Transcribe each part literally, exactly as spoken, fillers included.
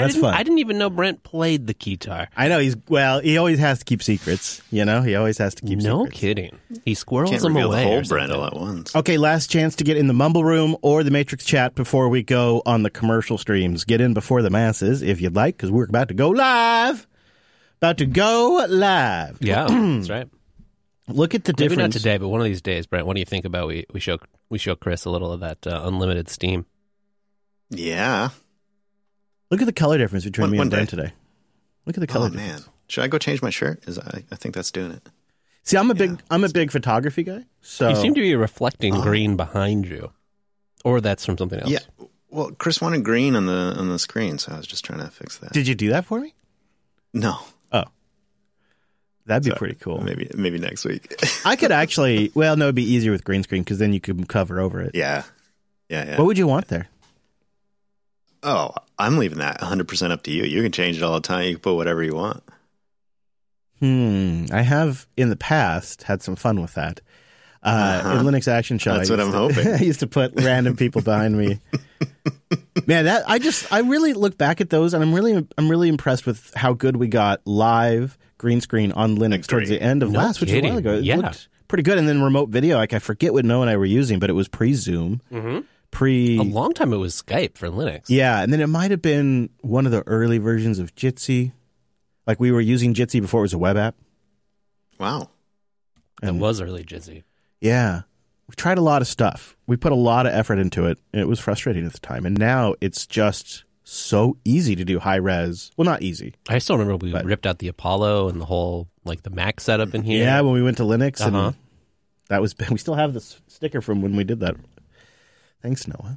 I That's didn't, fun. I didn't even know Brent played the guitar. I know he's well. He always has to keep secrets. You know, he always has to keep No secrets. kidding. He squirrels Can't them reveal away. the or whole something. brand all at once. Okay, last chance to get in the Mumble Room or the Matrix chat before we go on the commercial streams. Get in before the masses if you'd like, because we're about to go live. About to go live. Yeah, that's right. Look at the Maybe difference. not today, but one of these days, Brent. What do you think about we we show we show Chris a little of that uh, unlimited Steam? Yeah. Look at the color difference between One- me one and Brent day. today. Look at the color Oh, difference. man. Should I go change my shirt? Is I, I think that's doing it. See, I'm a big Yeah. I'm a big photography guy. So You seem to be reflecting Oh. green behind you, or that's from something else. Yeah. Well, Chris wanted green on the on the screen, so I was just trying to fix that. Did you do that for me? no. Oh. That'd be So, pretty cool. Maybe maybe next week. I could actually, well, no, it'd be easier with green screen because then you could cover over it. yeah. Yeah, yeah. What would you want there? Oh, I'm leaving that one hundred percent up to you. You can change it all the time. You can put whatever you want. Hmm. I have in the past had some fun with that. Uh, Uh-huh. In Linux Action Show, That's I what used I'm to- hoping. I used to put random people behind me. Man, that I just I really look back at those, and I'm really I'm really impressed with how good we got live green screen on Linux towards the end of No last, which was a while kidding. ago. It Yeah. looked pretty good, and then remote video. Like I forget what Noah and I were using, but it was pre Zoom, Mm-hmm. pre. A long time it was Skype for Linux. Yeah, and then it might have been one of the early versions of Jitsi. Like we were using Jitsi before it was a web app. Wow. It And- was early Jizzy. Yeah. We tried a lot of stuff. We put a lot of effort into it, and it was frustrating at the time. And now it's just so easy to do high res. Well, not easy. I still remember we But- ripped out the Apollo and the whole like the Mac setup in here. Yeah, when we went to Linux, Uh-huh. and that was we still have this sticker from when we did that. Thanks, Noah.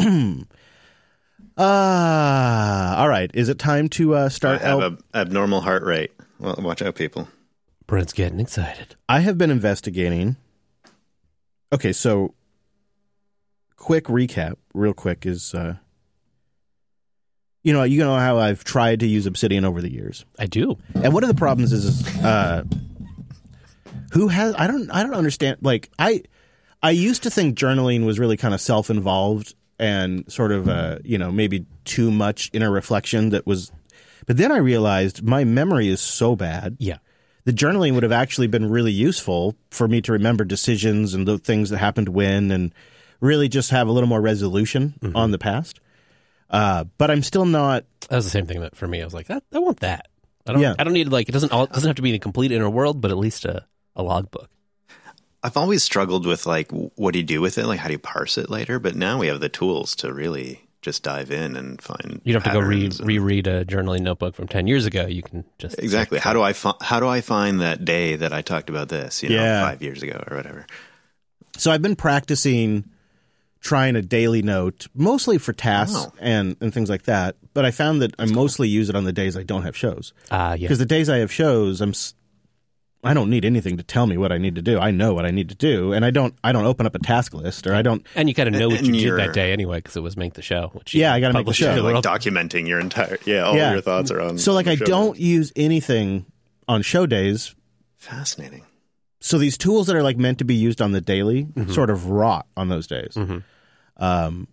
Ah, all right. Is it time to uh, I start? have L- a abnormal heart rate. Well, watch out, people. Brent's getting excited. I have been investigating. Okay, so quick recap, real quick, is uh, you know you know how I've tried to use Obsidian over the years, I do. and one of the problems is, is uh, who has I don't I don't understand. Like I I used to think journaling was really kind of self involved and sort of uh, you know maybe too much inner reflection that was, but then I realized my memory is so bad. Yeah. The journaling would have actually been really useful for me to remember decisions and the things that happened when, and really just have a little more resolution Mm-hmm. on the past. Uh, but I'm still not. That was the same thing that for me. I was like, I, I want that. I don't. Yeah. I don't need like it doesn't. All, it doesn't have to be the complete inner world, but at least a, a logbook. I've always struggled with like, what do you do with it? Like, how do you parse it later? But now we have the tools to really just dive in and find. You don't have to go re- patterns and- reread a journaling notebook from ten years ago. You can just Exactly. How do I fi- how do I find that day that I talked about this? You know, Yeah. five years ago or whatever. So I've been practicing trying a daily note, mostly for tasks Oh. and, and things like that. But I found that I mostly use it on the days I don't have shows. Ah, yeah. Because the days I have shows, I'm s- I don't need anything to tell me what I need to do. I know what I need to do, and I don't I don't open up a task list, or I don't. And you kind of know what And you did you're- that day anyway, because it was make the show. Which you Yeah, I gotta make the published show. to the Like world. documenting your entire yeah, all Yeah. your thoughts are on. So like on I the show don't notes. use anything on show days. Fascinating. So these tools that are like meant to be used on the daily Mm-hmm. sort of rot on those days. Mhm. Um,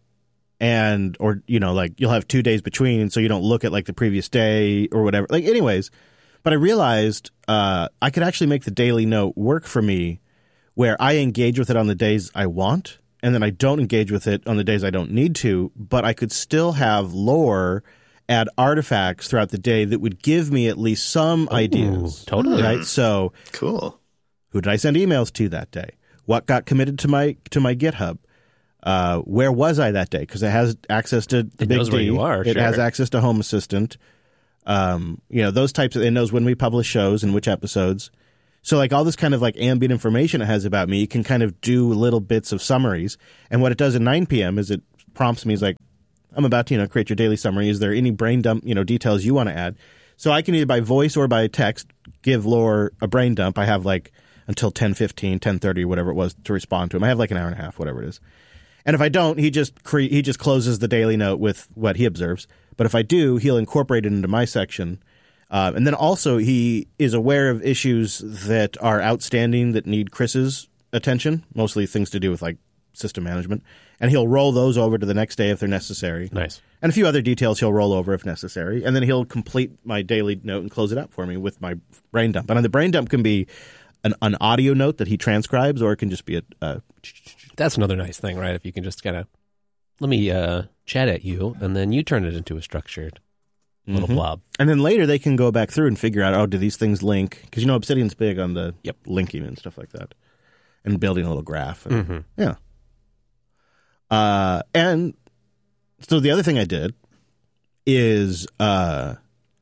and or you know like you'll have two days between, so you don't look at like the previous day or whatever. Like anyways, but I realized uh, I could actually make the daily note work for me, where I engage with it on the days I want, and then I don't engage with it on the days I don't need to. But I could still have lore, add artifacts throughout the day that would give me at least some ideas. totally. Right. So Cool. who did I send emails to that day? What got committed to my to my GitHub? Uh, where was I that day? Because it has access to the It Big knows where D. you are, It sure. has access to Home Assistant. Um, you know those types of. It knows when we publish shows and which episodes. So like all this kind of like ambient information it has about me, you can kind of do little bits of summaries. And what it does at nine p.m. is it prompts me, is like, I'm about to you know create your daily summary. Is there any brain dump you know details you want to add? So I can either by voice or by text give Lore a brain dump. I have like until ten fifteen, ten thirty, whatever it was, to respond to him. I have like an hour and a half, whatever it is. And if I don't, he just cre- he just closes the daily note with what he observes. But if I do, he'll incorporate it into my section. Uh, and then also he is aware of issues that are outstanding that need Chris's attention, mostly things to do with like system management. and he'll roll those over to the next day if they're necessary. Nice. And a few other details he'll roll over if necessary, and then he'll complete my daily note and close it up for me with my brain dump. And the brain dump can be an, an audio note that he transcribes, or it can just be a... a That's another nice thing, right? If you can just kind of, let me uh, chat at you, and then you turn it into a structured little Mhm. blob. And then later they can go back through and figure out, oh, do these things link? Because, you know, Obsidian's big on the Yep. linking and stuff like that. And building a little graph. And, Mm-hmm. Yeah. Uh, and so the other thing I did is uh,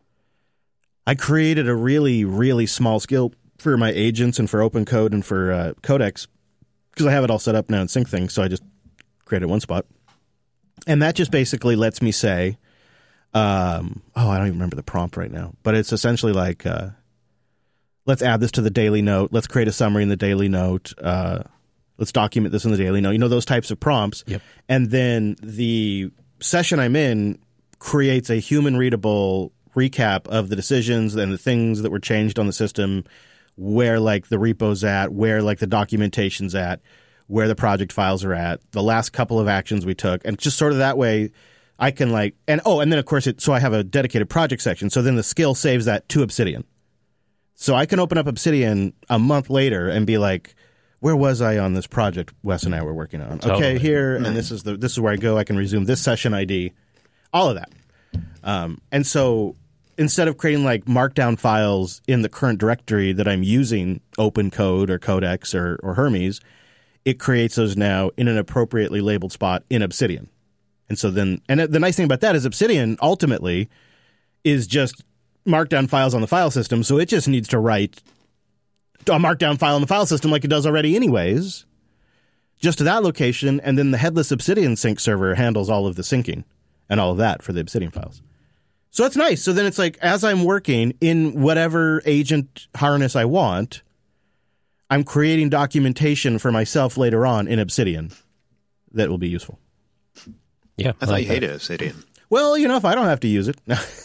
I created a really, really small skill for my agents and for open code and for uh, Codex, because I have it all set up now in SyncThing, so I just created one spot. And that just basically lets me say, um, oh, I don't even remember the prompt right now, but it's essentially like, uh, let's add this to the daily note. Let's create a summary in the daily note. Uh, let's document this in the daily note. You know, those types of prompts. Yep. And then the session I'm in creates a human readable recap of the decisions and the things that were changed on the system, where like the repo's at, where like the documentation's at, where the project files are at, the last couple of actions we took. And just sort of that way I can like, and oh, and then of course it, so I have a dedicated project section. So then the skill saves that to Obsidian. So I can open up Obsidian a month later and be like, where was I on this project Wes and I were working on? Totally. Okay, here, and this is the this is where I go. I can resume this session I D, all of that. Um, and so instead of creating like markdown files in the current directory that I'm using, Open Code or Codex or, or Hermes, it creates those now in an appropriately labeled spot in Obsidian. And so then, and the nice thing about that is Obsidian ultimately is just markdown files on the file system, so it just needs to write a markdown file on the file system like it does already anyways, just to that location, and then the headless Obsidian sync server handles all of the syncing and all of that for the Obsidian files. So that's nice. So then it's like, as I'm working in whatever agent harness I want, I'm creating documentation for myself later on in Obsidian that will be useful. Yeah. I thought you hated Obsidian. Well, you know, if I don't have to use it,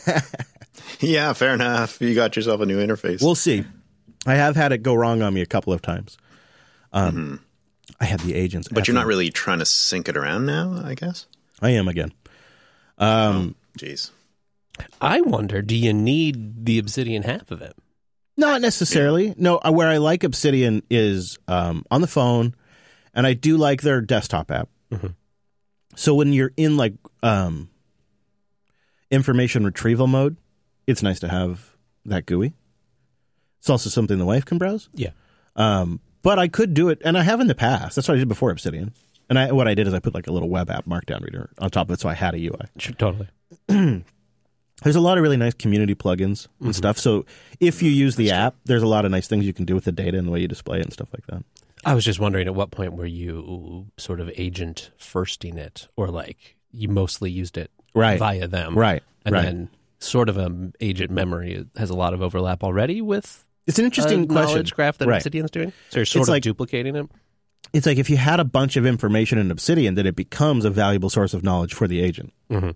Yeah, fair enough. You got yourself a new interface. we'll see. I have had it go wrong on me a couple of times. Um, mm-hmm. I had the agents. But you're not really trying to sync it around now, I guess? I am again. Um, Jeez. I wonder, do you need the Obsidian half of it? Not necessarily. No, uh, where I like Obsidian is um, on the phone, and I do like their desktop app. Mm-hmm. So when you're in like um, information retrieval mode, it's nice to have that G U I. It's also something the wife can browse. Yeah. Um, but I could do it, and I have in the past. That's what I did before Obsidian. And I, what I did is I put like a little web app markdown reader on top of it, so I had a U I. Sure, totally. There's a lot of really nice community plugins and Mm-hmm. stuff. So if you use the app, there's a lot of nice things you can do with the data and the way you display it and stuff like that. I was just wondering, at what point were you sort of agent firsting it, or like you mostly used it Right. via them, Right. And right. then sort of a agent memory has a lot of overlap already with It's an interesting a question. knowledge graph that Right. Obsidian's doing. So you're sort It's of like- duplicating it. It's like if you had a bunch of information in Obsidian, that it becomes a valuable source of knowledge for the agent. Mm-hmm.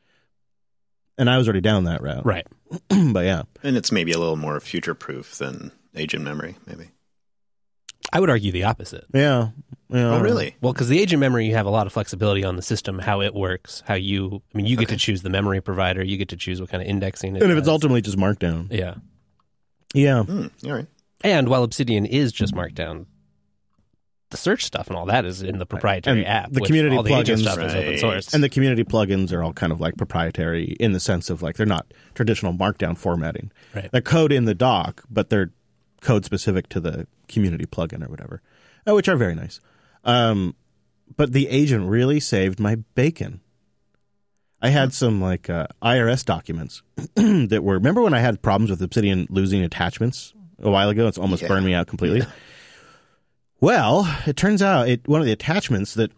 And I was already down that route. Right. But yeah. And it's maybe a little more future-proof than agent memory, maybe. I would argue the opposite. Yeah. yeah. Oh, really? Well, because the agent memory, you have a lot of flexibility on the system, how it works, how you, I mean, you get Okay. to choose the memory provider, you get to choose what kind of indexing it And if it's does. ultimately just markdown. Yeah. Yeah. Hmm, all right. And while Obsidian is just markdown, the search stuff and all that is in the proprietary And app. the which community all the agent plugins- stuff is open Right. source. And the community plugins are all kind of like proprietary in the sense of like they're not traditional markdown formatting. Right. They're code in the doc, but they're code specific to the community plugin or whatever, uh, which are very nice. Um, but the agent really saved my bacon. I had some like uh, I R S documents that were. Remember when I had problems with Obsidian losing attachments a while ago? It's almost Yeah. burned me out completely. Well, it turns out it one of the attachments that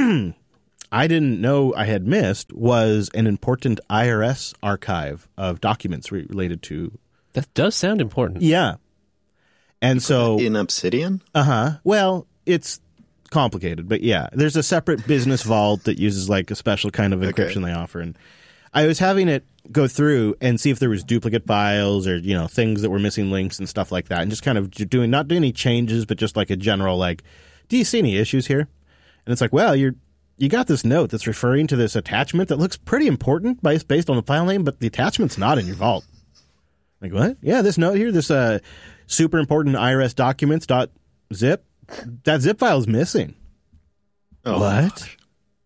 I didn't know I had missed was an important I R S archive of documents re- related to. That does sound important. Yeah. And so, In Obsidian? uh huh. Well, it's complicated, but yeah, there's a separate business vault that uses like a special kind of encryption Okay. they offer. And I was having it go through and see if there was duplicate files or, you know, things that were missing links and stuff like that. And just kind of doing, not doing any changes, but just like a general, like, do you see any issues here? And it's like, well, you're, you got this note that's referring to this attachment that looks pretty important based on the file name, but the attachment's not in your vault. Like, what? Yeah, this note here, this uh, super important I R S documents dot zip, that zip file is missing. Oh, what? Gosh.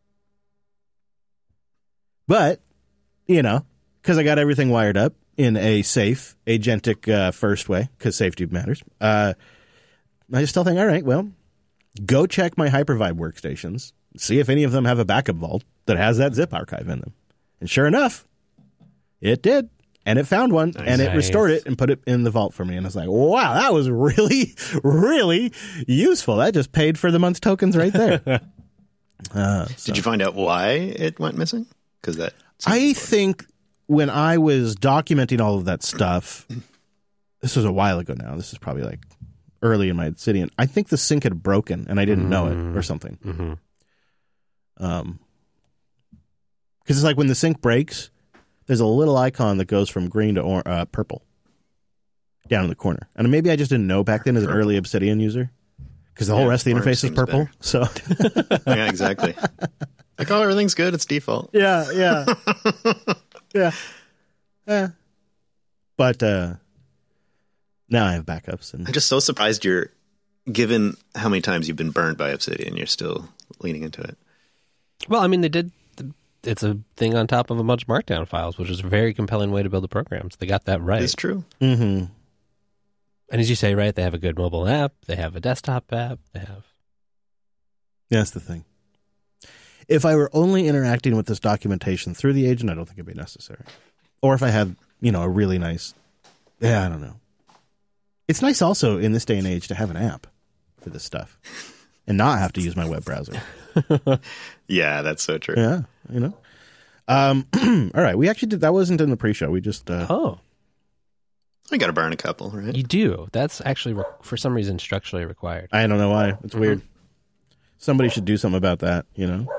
But, you know, because I got everything wired up in a safe, agentic uh, first way, because safety matters, uh, I just still think, all right, well, go check my Hypervibe workstations, see if any of them have a backup vault that has that zip archive in them. And sure enough, it did. And it found one, nice. and it Nice. restored it and put it in the vault for me. And I was like, wow, that was really, really useful. That just paid for the month's tokens right there. uh, so. Did you find out why it went missing? Because that I important. think when I was documenting all of that stuff, this was a while ago now. This is probably like early in my Obsidian. I think the sync had broken and I didn't mm. know it or something. Mm-hmm. Um, because it's like when the sync breaks, there's a little icon that goes from green to or, uh, purple down in the corner. And maybe I just didn't know back then as an early Obsidian user because the whole Yeah, rest of the interface is purple. better. So Yeah, exactly. Like, oh, everything's good. It's default. yeah, yeah, yeah, yeah. But uh, now I have backups, and I'm just so surprised you're, given how many times you've been burned by Obsidian, you're still leaning into it. Well, I mean, they did. It's a thing on top of a bunch of Markdown files, which is a very compelling way to build a program. So they got that right. It's true. mm-hmm. And as you say, right, they have a good mobile app. They have a desktop app. They have. That's the thing. If I were only interacting with this documentation through the agent, I don't think it'd be necessary. Or if I had, you know, a really nice, yeah, I don't know. It's nice also in this day and age to have an app for this stuff and not have to use my web browser. Yeah, that's so true. Yeah, you know. Um, all right, we actually did, that wasn't in the pre-show. We just, uh, Oh, I got to burn a couple, right? you do. That's actually, re- for some reason, structurally required. I don't know why. It's weird. Somebody should do something about that, you know.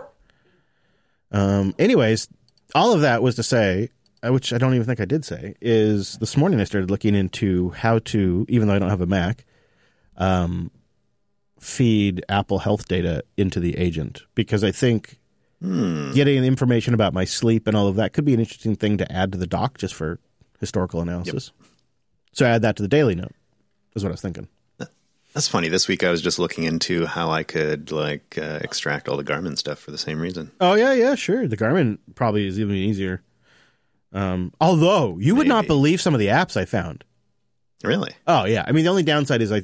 Um, anyways, all of that was to say, uh, which I don't even think I did say, is this morning I started looking into how to, even though I don't have a Mac, um, feed Apple Health data into the agent. Because I think Hmm. getting information about my sleep and all of that could be an interesting thing to add to the doc just for historical analysis. Yep. So I add that to the daily note, is what I was thinking. That's funny. This week I was just looking into how I could like uh, extract all the Garmin stuff for the same reason. Oh, yeah, yeah, sure. The Garmin probably is even easier. Um, although, you would Maybe. not believe some of the apps I found. Really? Oh, yeah. I mean, the only downside is I,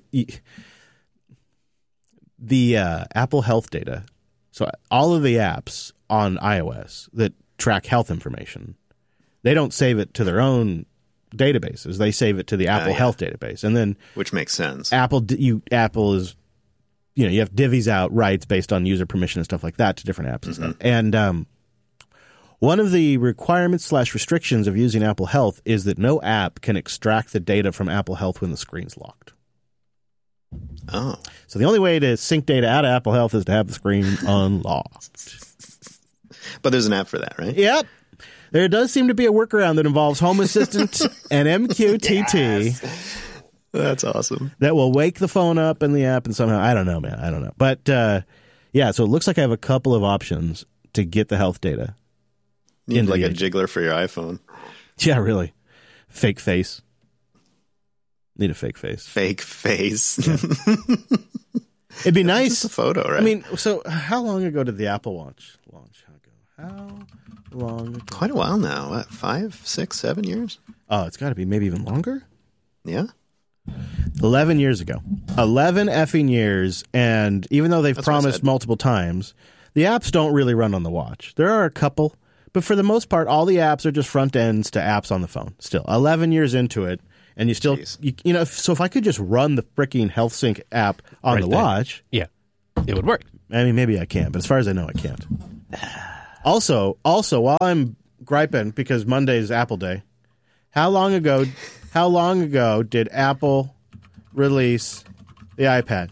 the uh, Apple Health data. So all of the apps on iOS that track health information, they don't save it to their own databases. They save it to the Apple uh, yeah. Health database. And then Which makes sense. Apple, you Apple is, you know, you have divvies out rights based on user permission and stuff like that to different apps and Mm-hmm. stuff. And um, one of the requirements slash restrictions of using Apple Health is that no app can extract the data from Apple Health when the screen's locked. Oh. So the only way to sync data out of Apple Health is to have the screen unlocked. But there's an app for that, right? Yep. There does seem to be a workaround that involves Home Assistant and M Q T T Yes. That's awesome. that will wake the phone up in the app and somehow, I don't know, man. I don't know. But uh, yeah, so it looks like I have a couple of options to get the health data. You need Into like the a agent. jiggler for your iPhone. Yeah, really. Fake face. Need a fake face. Fake face. It'd be nice. Just a photo, right? I mean, so how long ago did the Apple Watch launch? How long ago? quite a while now. What, five, six, seven years? Oh, it's got to be maybe even longer. Yeah. eleven years ago. eleven effing years. And even though they've That's what I promised said. multiple times, the apps don't really run on the watch. There are a couple, but for the most part, all the apps are just front ends to apps on the phone. Still, eleven years into it, and you still, Jeez. you, you know, if, so if I could just run the freaking HealthSync app on Right the there. watch, Yeah, it would work. I mean, maybe I can, but as far as I know, I can't. Also, also, while I'm griping because Monday is Apple Day, how long ago, how long ago did Apple release the iPad?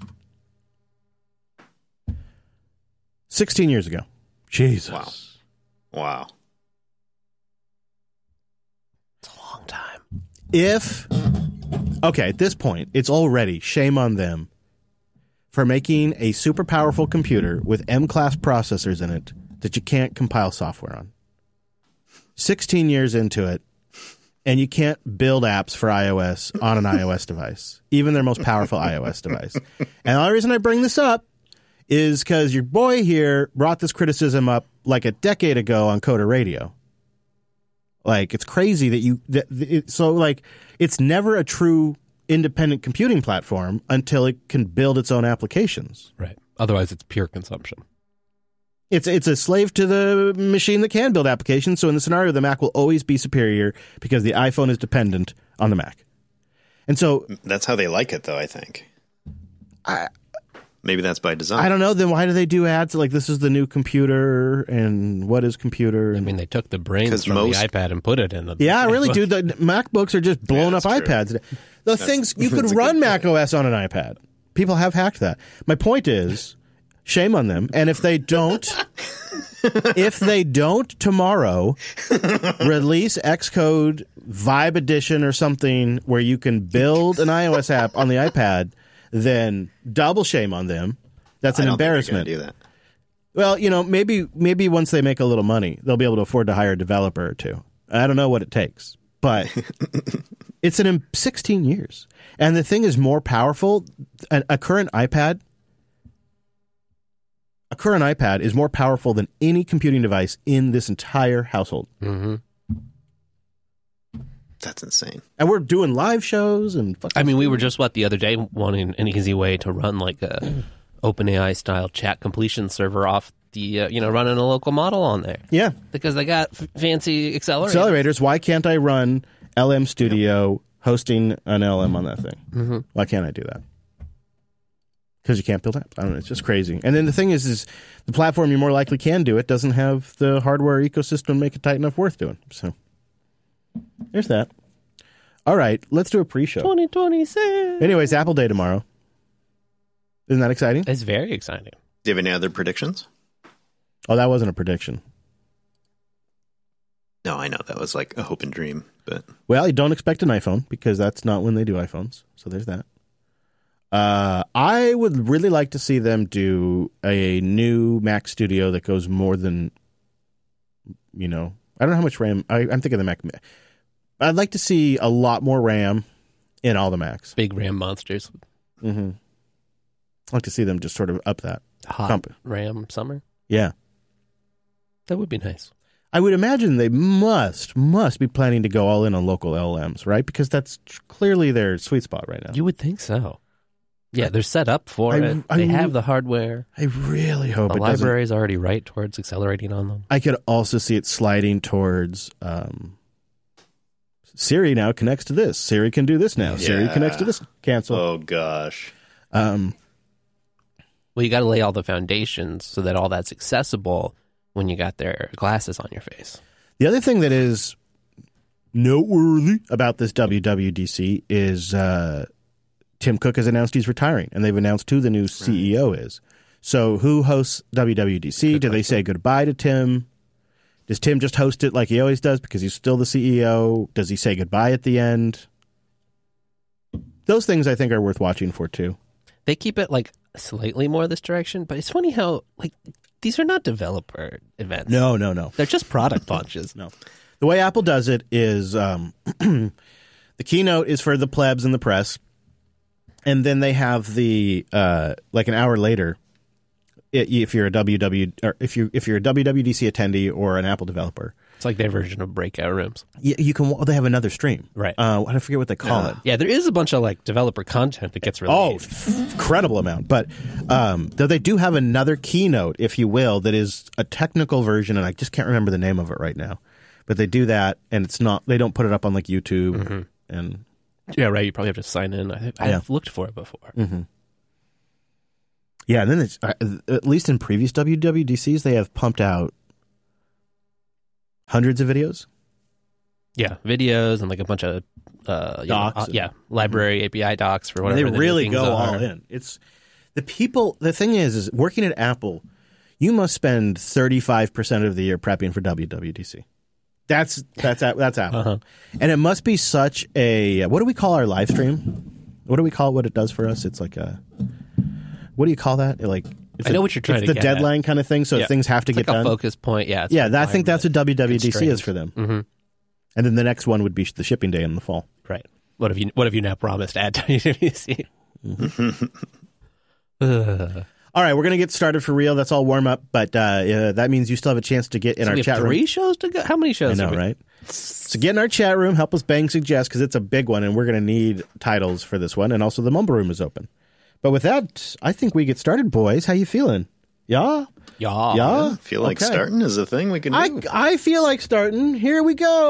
Sixteen years ago. Jesus. Wow. Wow. It's a long time. If okay, at this point, it's already shame on them for making a super powerful computer with M-class processors in it that you can't compile software on. sixteen years into it, and you can't build apps for iOS on an iOS device, even their most powerful iOS device. And the only reason I bring this up is because your boy here brought this criticism up like a decade ago on Coder Radio. Like, it's crazy that you... That, it, so, like, it's never a true independent computing platform until it can build its own applications. Right. Otherwise, it's pure consumption. It's it's a slave to the machine that can build applications. So in the scenario, the Mac will always be superior because the iPhone is dependent on the Mac. And so... That's how they like it, though, I think. I... Maybe that's by design. I don't know. Then why do they do ads like this is the new computer and what is computer? I mean, they took the brains from most- the iPad and put it in the... Yeah, really, dude. The MacBooks are just blown Yeah, up that's true. iPads. The things you could that's a run good Mac O S on an iPad. People have hacked that. My point is, shame on them. And if they don't, if they don't tomorrow release Xcode Vibe Edition or something where you can build an iOS app on the iPad, then double shame on them. That's an I don't think they're embarrassment. gonna do that. Well, you know, maybe maybe once they make a little money, they'll be able to afford to hire a developer or two. I don't know what it takes, but it's an im- sixteen years. And the thing is more powerful. A, a current iPad, a current iPad is more powerful than any computing device in this entire household. Mm-hmm. That's insane. And we're doing live shows and fucking I mean, we were just, what, the other day wanting an easy way to run like a OpenAI style chat completion server off the, uh, you know, running a local model on there. yeah. Because they got f- fancy accelerators. Accelerators. Why can't I run L M Studio hosting an L M on that thing? Mm-hmm. Why can't I do that? Because you can't build apps. I don't know. It's just crazy. And then the thing is, is the platform you more likely can do it doesn't have the hardware ecosystem to make it tight enough worth doing. So there's that. All right, let's do a pre-show. twenty twenty-six. Anyways, Apple Day tomorrow. Isn't that exciting? It's very exciting. Do you have any other predictions? Oh, that wasn't a prediction. No, I know that was like a hope and dream, but Well, you don't expect an iPhone because that's not when they do iPhones. So there's that. Uh, I would really like to see them do a new Mac Studio that goes more than, you know, I don't know how much RAM. I, I'm thinking the Mac. I'd like to see a lot more RAM in all the Macs. Big RAM monsters. Mm-hmm. I'd like to see them just sort of up that. Hot Pump. RAM summer. Yeah. That would be nice. I would imagine they must, must be planning to go all in on local L Ms, right? Because that's clearly their sweet spot right now. You would think so. Yeah, they're set up for I- it. I They re- have the hardware. I really hope The it doesn't. library is already right towards accelerating on them. I could also see it sliding towards um, Siri now connects to this. Siri can do this now. Siri Yeah. connects to this. Cancel. oh gosh. Um, Well, you got to lay all the foundations so that all that's accessible when you got their glasses on your face. the other thing that is noteworthy about this W W D C is uh, Tim Cook has announced he's retiring, and they've announced who the new C E O is. So who hosts W W D C? Do they say goodbye to Tim? Does Tim just host it like he always does because he's still the C E O? Does he say goodbye at the end? Those things I think are worth watching for too. They keep it like slightly more this direction, but it's funny how like these are not developer events. No, no, no. They're just product launches. No. The way Apple does it is um, the keynote is for the plebs and the press, and then they have the uh, like an hour later. i- If you're a W W or if you if you're a W W D C attendee or an Apple developer, It's like their version of breakout rooms. you, you can. They have another stream, Right. Uh, I forget what they call it. Yeah, there is a bunch of like developer content that gets Oh, released. f- incredible amount. But um, though they do have another keynote, if you will, that is a technical version, and I just can't remember the name of it right now. But they do that, and it's not. They don't put it up on like YouTube, Mm-hmm. and Yeah, right. You probably have to sign in. I, I've Yeah. looked for it before. mm-hmm. yeah. And then it's uh, at least in previous W W D Cs, they have pumped out hundreds of videos. Yeah, videos and like a bunch of uh, you know, Docs uh, and- yeah, library A P I docs for whatever. They the new really things go all are. in. It's the people. The thing is, is working at Apple, you must spend thirty-five percent of the year prepping for W W D C. That's that's a- that's Apple, Uh-huh. and it must be such a what do we call our live stream? What do we call what it does for us? It's like a what do you call that? Like, it's I know a, what you're trying it's to the get at. deadline kind of thing. So Yeah. things have to It's get like a done. focus point. Yeah. It's Yeah, that, I think that's what W W D C constrained. is for them. Mm-hmm. And then the next one would be the shipping day in the fall. Right. What have you What have you now promised at W W D C? Ugh. All right, we're gonna get started for real. That's all warm up, but uh, uh, that means you still have a chance to get in So our we have chat three room. shows to go. How many I shows? know, are we- right? So get in our chat room. Help us bang suggest because it's a big one, and we're gonna need titles for this one. And also, the Mumble Room is open. But with that, I think we get started, boys. How you feeling? Yeah, Yeah. yeah. I feel like Okay. starting is a thing we can I do. I feel like starting. Here we go.